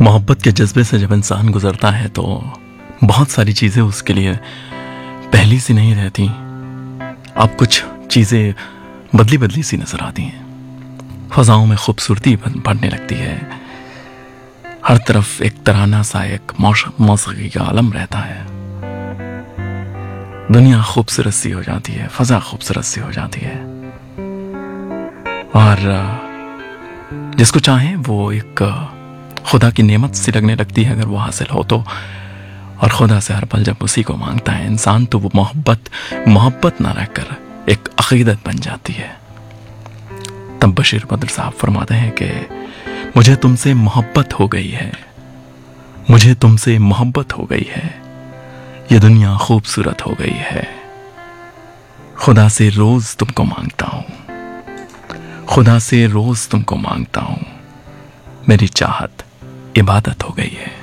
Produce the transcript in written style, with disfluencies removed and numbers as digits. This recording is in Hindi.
मोहब्बत के जज्बे से जब इंसान गुजरता है तो बहुत सारी चीज़ें उसके लिए पहली सी नहीं रहती। अब कुछ चीज़ें बदली बदली सी नजर आती हैं। फ़ज़ाओं में खूबसूरती बढ़ने लगती है। हर तरफ एक तराना सा, एक मौसीकी का आलम रहता है। दुनिया खूबसूरत सी हो जाती है, फ़ज़ा खूबसूरत सी हो जाती है और जिसको चाहे वो एक खुदा की नेमत सी लगने लगती है अगर वो हासिल हो तो। और खुदा से हर पल जब उसी को मांगता है इंसान तो वो मोहब्बत ना रहकर एक अकीदत बन जाती है। तब बशीर बद्र साहब फरमाते हैं कि मुझे तुमसे मोहब्बत हो गई है, मुझे तुमसे मोहब्बत हो गई है, ये दुनिया खूबसूरत हो गई है। खुदा से रोज तुमको मांगता हूं, खुदा से रोज तुमको मांगता हूं, मेरी चाहत इबादत हो गई है।